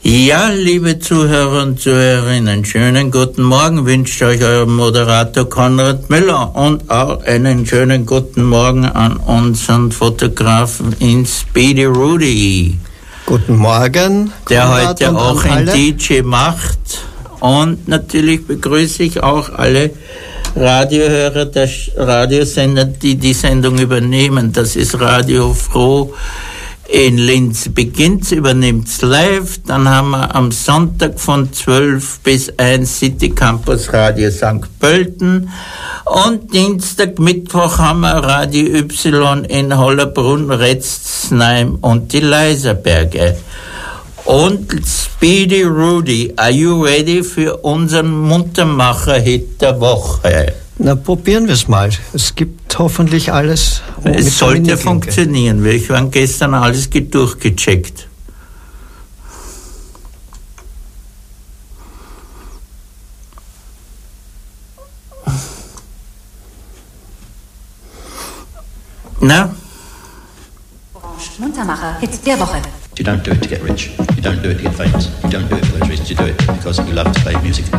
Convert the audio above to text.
Ja, liebe Zuhörer und Zuhörerinnen, schönen guten Morgen wünscht euch euer Moderator Konrad Müller und auch einen schönen guten Morgen an unseren Fotografen in Speedy Rudy. Guten Morgen, der heute auch ein DJ macht. Und natürlich begrüße ich auch alle Radiohörer der Radiosender, die die Sendung übernehmen. Das ist Radio Froh in Linz beginnt's, übernimmt's live. Dann haben wir am Sonntag von 12 bis 1 City Campus Radio St. Pölten. Und Dienstag, Mittwoch haben wir Radio Y in Hollerbrunn, Retzsheim und die Leiserberge. Und Speedy Rudy, are you ready für unseren Muntermacher-Hit der Woche? Na, probieren wir es mal. Es gibt hoffentlich alles. Es sollte funktionieren, weil ich habe gestern alles durchgecheckt. Na? Muntermacher, Hit der Woche. You don't do it to get rich. You don't do it to get famous. You don't do it for those reasons. You do it because you love to play music.